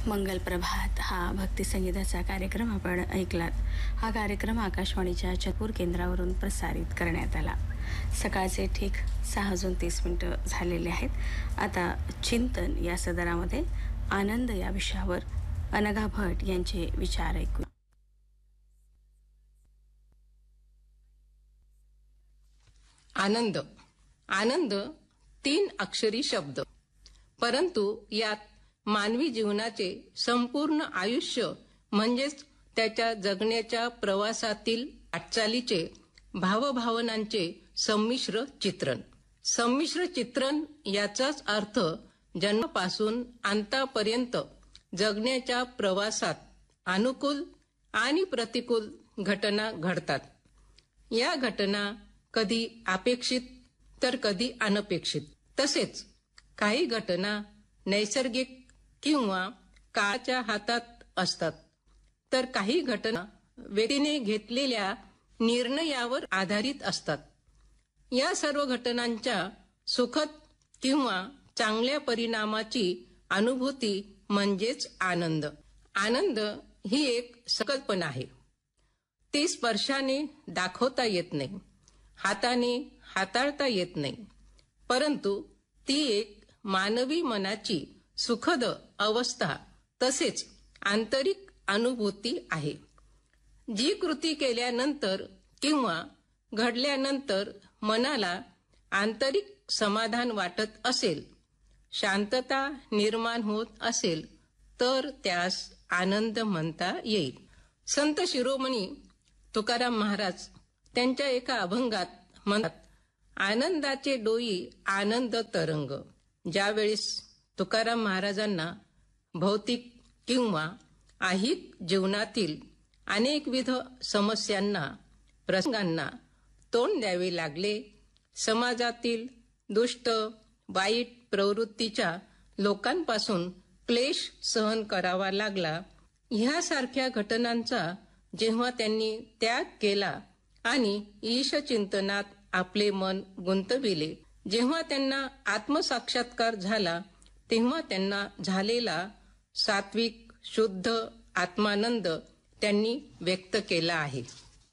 मंगल प्रभात हा भक्ती संगीताचा कार्यक्रम आपण ऐकलात. हा कार्यक्रम आकाशवाणीच्या चतुर केंद्रावरून प्रसारित करण्यात आला. सकाळचे ठीक 6:30 झालेले आहेत. आता चिंतन या सदरामध्ये आनंद या विषयावर अनघा भट यांचे विचार ऐकू. आनंद. आनंद 3 अक्षरी शब्द, परंतु यात मानवी जीवनाचे संपूर्ण आयुष्य म्हणजेच त्याच्या जगण्याच्या प्रवासातील वाटचालीचे भावभावनांचे संमिश्र चित्रण. संमिश्र चित्रण याचाच अर्थ जन्मापासून अंतापर्यंत जगण्याच्या प्रवासात अनुकूल आणि प्रतिकूल घटना घडतात. या घटना कधी अपेक्षित तर कधी अनपेक्षित. तसेच काही घटना नैसर्गिक किंवा काळाच्या हातात असतात, तर काही घटना व्यक्तीने घेतलेल्या निर्णयावर आधारित असतात. या सर्व घटनांच्या सुखद किंवा चांगल्या परिणामाची अनुभूती म्हणजेच आनंद. आनंद ही एक संकल्पना आहे. ती स्पर्शाने दाखवता येत नाही, हाताने हाताळता येत नाही, परंतु ती एक मानवी मनाची सुखद अवस्था तसेच आंतरिक अनुभूती आहे. जी कृती केल्यानंतर किंवा घडल्यानंतर मनाला आंतरिक समाधान वाटत असेल, शांतता निर्माण होत असेल, तर त्यास आनंद म्हणता येईल. संत शिरोमणी तुकाराम महाराज त्यांच्या एका अभंगात म्हणतात, आनंदाचे डोई आनंद तरंग. ज्यावेळेस तुकाराम महाराजांना भौतिक किंवा ऐहिक जीवनातील अनेकविध समस्यांना प्रसंगांना तोंड द्यावे लागले, समाजातील दुष्ट वाईट प्रवृत्तीच्या लोकांपासून क्लेश सहन करावा लागला, ह्यासारख्या घटनांचा जेव्हा त्यांनी त्याग केला आणि ईशचिंतनात आपले मन गुंतविले, जेव्हा त्यांना आत्मसाक्षात्कार झाला, तेव्हा त्यांना झालेला सात्विक शुद्ध आत्मानंद त्यांनी व्यक्त केला आहे.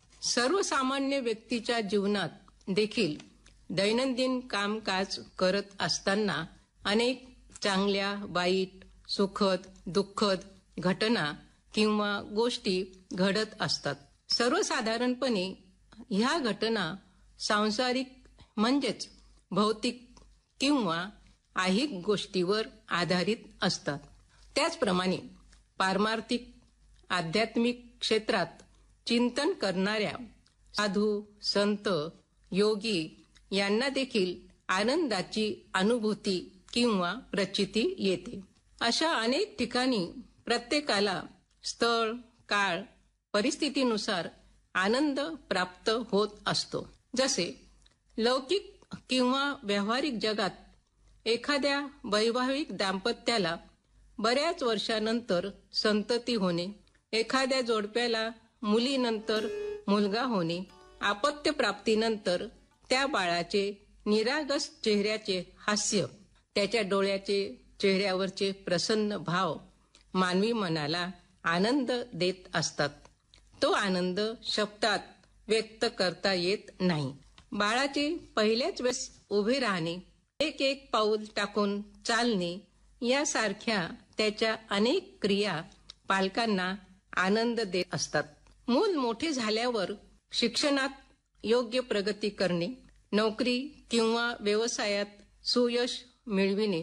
सर्वसामान्य व्यक्तीच्या जीवनात देखील दैनंदिन कामकाज करत असताना अनेक चांगल्या वाईट सुखद दुःखद घटना किंवा गोष्टी घडत असतात. सर्वसाधारणपणे ह्या घटना सांसारिक म्हणजेच भौतिक किंवा ऐहिक गोष्टीवर आधारित असतात. त्याचप्रमाणे पारमार्थिक आध्यात्मिक क्षेत्रात चिंतन करणाऱ्या साधू संत योगी यांना देखील आनंदाची अनुभूती किंवा प्रचिती येते. अशा अनेक ठिकाणी प्रत्येकाला स्थळ काळ परिस्थितीनुसार आनंद प्राप्त होत असतो. जसे लौकिक किंवा व्यावहारिक जगात एखाद्या वैवाहिक दाम्पत्याला बऱ्याच वर्षानंतर संतती होणे, एखाद्या जोडप्याला मुलीनंतर मुलगा होणे, अपत्य प्राप्तीनंतर त्या बाळाचे निरागस चेहऱ्याचे हास्य, त्याच्या डोळ्याचे चेहऱ्यावरचे प्रसन्न भाव मानवी मनाला आनंद देत असतात. तो आनंद शब्दात व्यक्त करता येत नाही. बाळाचे पहिल्याच वेळेस उभे राहणे, एक एक पाऊल टाकून चालणे यासारख्या त्याच्या अनेक क्रिया पालकांना आनंद देत असतात. मूल मोठे झाल्यावर शिक्षणात योग्य प्रगती करणे, नोकरी किंवा व्यवसायात सुयश मिळविणे,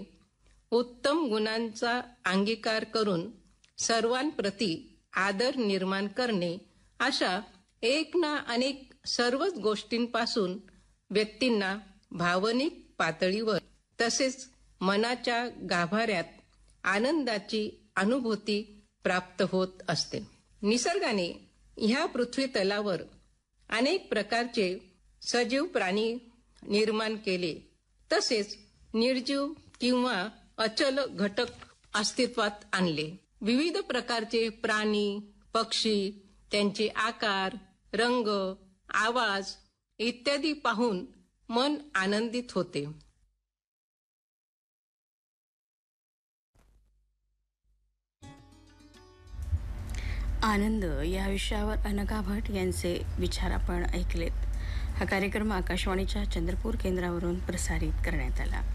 उत्तम गुणांचा अंगीकार करून सर्वांप्रती आदर निर्माण करणे, अशा एक ना अनेक सर्वच गोष्टींपासून व्यक्तींना भावनिक पातळीवर तसेच मनाच्या गाभाऱ्यात आनंदाची अनुभूती प्राप्त होत असते. निसर्गाने ह्या पृथ्वी तलावर अनेक प्रकारचे सजीव प्राणी निर्माण केले, तसेच निर्जीव किंवा अचल घटक अस्तित्वात आणले. विविध प्रकारचे प्राणी पक्षी, त्यांचे आकार रंग आवाज इत्यादी पाहून मन आनंदित होते. आनंद या विषयावर अनघा भट यांचे विचार आपण ऐकलेत. हा कार्यक्रम आकाशवाणीच्या चंद्रपूर केंद्रावरून प्रसारित करण्यात आला.